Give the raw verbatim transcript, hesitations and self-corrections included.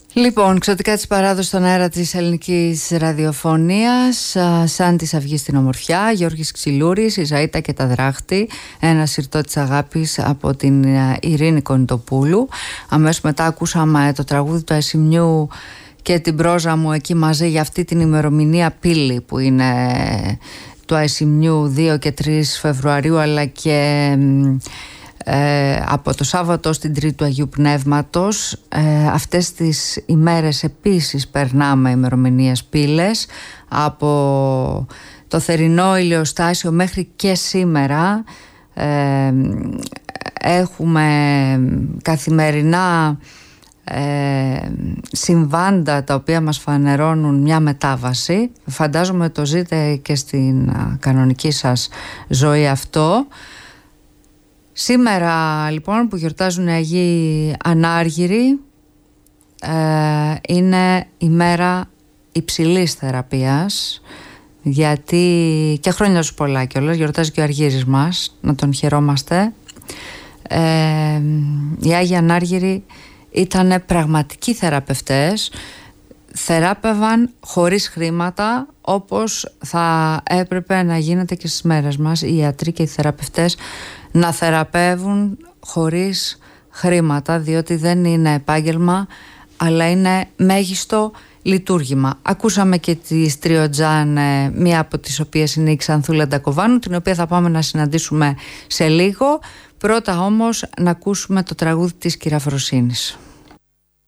Λοιπόν, ξωτικά της παράδοσης στον αέρα της ελληνικής ραδιοφωνίας, σαν της αυγή στην ομορφιά, Γιώργης Ξυλούρης, η Ζαΐτα και τα δράχτη, ένα συρτό της αγάπης από την Ειρήνη Κονιτοπούλου. Αμέσως μετά ακούσαμε το τραγούδι του Ασημιού και την πρόζα μου εκεί μαζί για αυτή την ημερομηνία πύλη που είναι του Ασημιού δύο και τρεις Φεβρουαρίου, αλλά και Ε, από το Σάββατο στην Τρίτη του Αγίου Πνεύματος. ε, Αυτές τις ημέρες επίσης περνάμε ημερομηνίες πύλες. Από το θερινό ηλιοστάσιο μέχρι και σήμερα ε, έχουμε καθημερινά ε, συμβάντα τα οποία μας φανερώνουν μια μετάβαση. Φαντάζομαι το ζείτε και στην κανονική σας ζωή αυτό. Σήμερα λοιπόν που γιορτάζουν οι Αγίοι Ανάργυροι, ε, είναι η μέρα υψηλής θεραπείας, γιατί και χρόνια σου πολλά κιόλας, γιορτάζει και ο Αργύρης μας, να τον χαιρόμαστε. ε, Οι Άγιοι Ανάργυροι ήταν πραγματικοί θεραπευτές, θεράπευαν χωρίς χρήματα, όπως θα έπρεπε να γίνεται και στις μέρες μας οι ιατροί και οι θεραπευτές, να θεραπεύουν χωρίς χρήματα, διότι δεν είναι επάγγελμα αλλά είναι μέγιστο λειτουργήμα. Ακούσαμε και τη Τριοτζάν, μία από τις οποίες είναι η Ξανθούλα Ντακοβάνου, την οποία θα πάμε να συναντήσουμε σε λίγο. Πρώτα όμως να ακούσουμε το τραγούδι της Κυραφροσύνης.